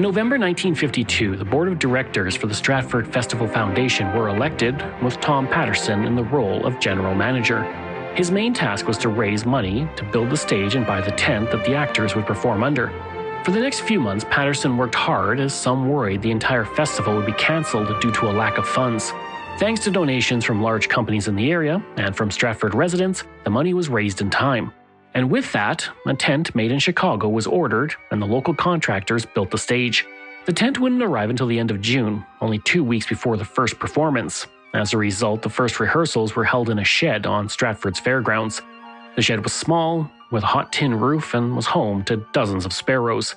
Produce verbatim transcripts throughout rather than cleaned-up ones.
In November nineteen fifty-two, the board of directors for the Stratford Festival Foundation were elected, with Tom Patterson in the role of general manager. His main task was to raise money to build the stage and buy the tent that the actors would perform under. For the next few months, Patterson worked hard as some worried the entire festival would be cancelled due to a lack of funds. Thanks to donations from large companies in the area and from Stratford residents, the money was raised in time. And with that, a tent made in Chicago was ordered, and the local contractors built the stage. The tent wouldn't arrive until the end of June, only two weeks before the first performance. As a result, the first rehearsals were held in a shed on Stratford's fairgrounds. The shed was small, with a hot tin roof, and was home to dozens of sparrows.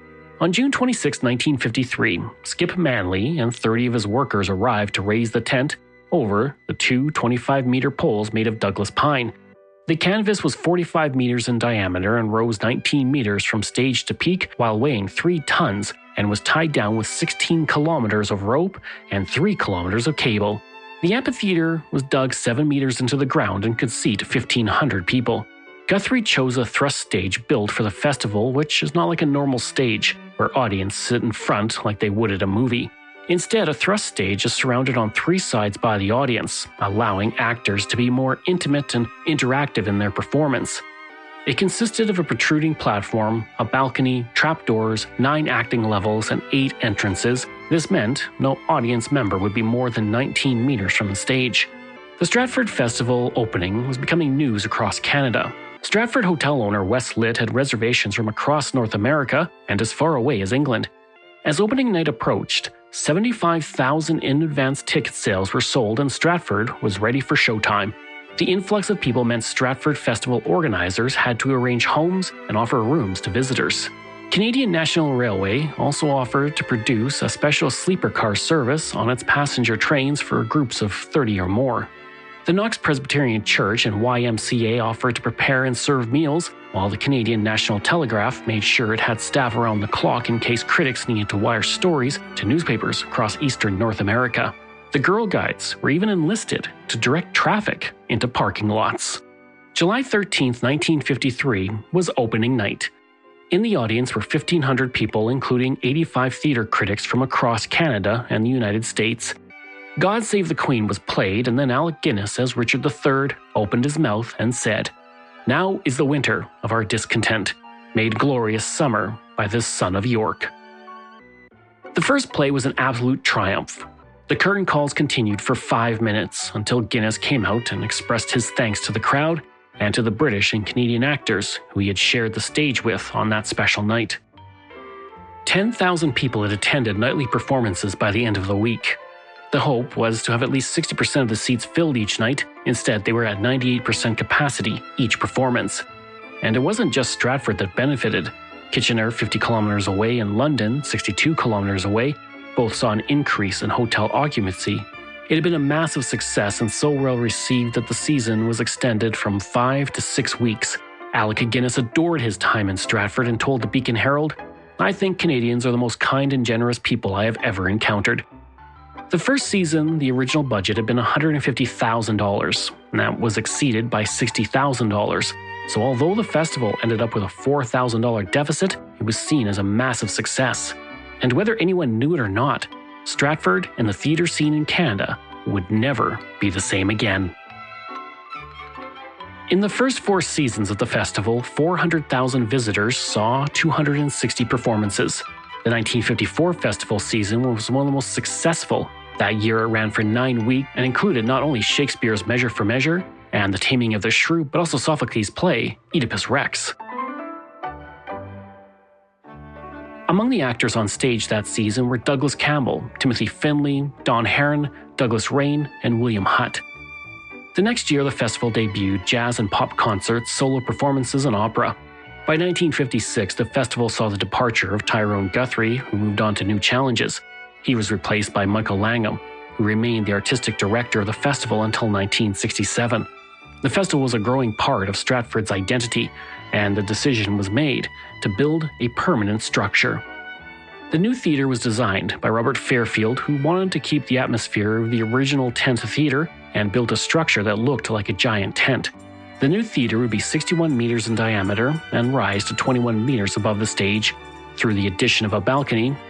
On June twenty-sixth, nineteen fifty-three, Skip Manley and thirty of his workers arrived to raise the tent over the two twenty-five meter poles made of Douglas pine. The canvas was forty-five meters in diameter and rose nineteen meters from stage to peak while weighing three tons and was tied down with sixteen kilometers of rope and three kilometers of cable. The amphitheater was dug seven meters into the ground and could seat fifteen hundred people. Guthrie chose a thrust stage built for the festival, which is not like a normal stage, where audience sit in front like they would at a movie. Instead, a thrust stage is surrounded on three sides by the audience, allowing actors to be more intimate and interactive in their performance. It consisted of a protruding platform, a balcony, trapdoors, nine acting levels, and eight entrances. This meant no audience member would be more than nineteen meters from the stage. The Stratford Festival opening was becoming news across Canada. Stratford hotel owner Wes Litt had reservations from across North America and as far away as England. As opening night approached, seventy-five thousand in-advance ticket sales were sold and Stratford was ready for showtime. The influx of people meant Stratford Festival organizers had to arrange homes and offer rooms to visitors. Canadian National Railway also offered to produce a special sleeper car service on its passenger trains for groups of thirty or more. The Knox Presbyterian Church and Y M C A offered to prepare and serve meals, while the Canadian National Telegraph made sure it had staff around the clock in case critics needed to wire stories to newspapers across eastern North America. The Girl Guides were even enlisted to direct traffic into parking lots. July thirteenth, nineteen fifty-three was opening night. In the audience were fifteen hundred people, including eighty-five theatre critics from across Canada and the United States. God Save the Queen was played, and then Alec Guinness as Richard the Third opened his mouth and said, "Now is the winter of our discontent, made glorious summer by this son of York." The first play was an absolute triumph. The curtain calls continued for five minutes until Guinness came out and expressed his thanks to the crowd and to the British and Canadian actors who he had shared the stage with on that special night. ten thousand people had attended nightly performances by the end of the week. The hope was to have at least sixty percent of the seats filled each night. Instead, they were at ninety-eight percent capacity each performance. And it wasn't just Stratford that benefited. Kitchener, fifty kilometers away, and London, sixty-two kilometers away, both saw an increase in hotel occupancy. It had been a massive success and so well received that the season was extended from five to six weeks. Alec Guinness adored his time in Stratford and told the Beacon Herald, "I think Canadians are the most kind and generous people I have ever encountered." The first season, the original budget had been one hundred fifty thousand dollars, and that was exceeded by sixty thousand dollars. So although the festival ended up with a four thousand dollars deficit, it was seen as a massive success. And whether anyone knew it or not, Stratford and the theatre scene in Canada would never be the same again. In the first four seasons of the festival, four hundred thousand visitors saw two hundred sixty performances. The nineteen fifty-four festival season was one of the most successful. That year it ran for nine weeks and included not only Shakespeare's Measure for Measure and The Taming of the Shrew, but also Sophocles' play, Oedipus Rex. Among the actors on stage that season were Douglas Campbell, Timothy Finley, Don Herron, Douglas Rain, and William Hutt. The next year, the festival debuted jazz and pop concerts, solo performances, and opera. By nineteen fifty-six, the festival saw the departure of Tyrone Guthrie, who moved on to new challenges. He was replaced by Michael Langham, who remained the artistic director of the festival until nineteen sixty-seven. The festival was a growing part of Stratford's identity, and the decision was made to build a permanent structure. The new theatre was designed by Robert Fairfield, who wanted to keep the atmosphere of the original tent theatre and built a structure that looked like a giant tent. The new theatre would be sixty-one meters in diameter and rise to twenty-one meters above the stage. Through the addition of a balcony,